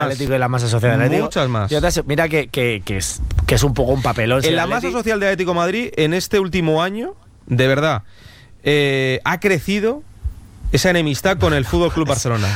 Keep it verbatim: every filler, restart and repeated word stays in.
Atlético y la masa social del Atlético. Muchas más. Y otras, mira que, que, que, es, que es un poco un papelón. En la masa social de Atlético de Madrid, en este último año, de verdad, eh, ha crecido esa enemistad con el Fútbol Club Barcelona.